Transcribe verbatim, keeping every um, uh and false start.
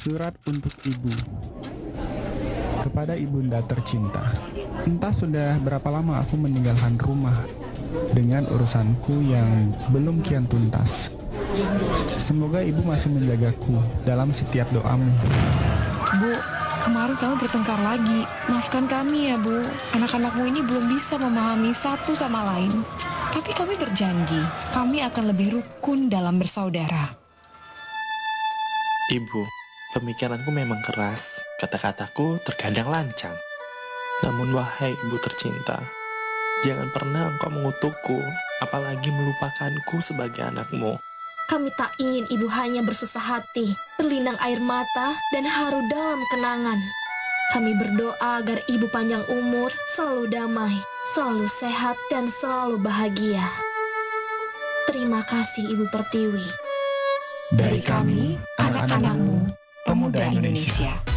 Surat untuk ibu. Kepada ibunda tercinta. Entah sudah berapa lama aku meninggalkan rumah dengan urusanku yang belum kian tuntas. Semoga ibu masih menjagaku dalam setiap doamu. Bu, kemarin kamu bertengkar lagi. Maafkan kami ya, Bu. Anak-anakmu ini belum bisa memahami satu sama lain. Tapi kami berjanji, kami akan lebih rukun dalam bersaudara. Ibu, pemikiranku memang keras, kata-kataku terkadang lancang. Namun wahai ibu tercinta, jangan pernah engkau mengutukku, apalagi melupakanku sebagai anakmu. Kami tak ingin ibu hanya bersusah hati, terlinang air mata, dan haru dalam kenangan. Kami berdoa agar ibu panjang umur, selalu damai, selalu sehat, dan selalu bahagia. Terima kasih Ibu Pertiwi. Dari kami, anak-anakmu, pemuda Indonesia.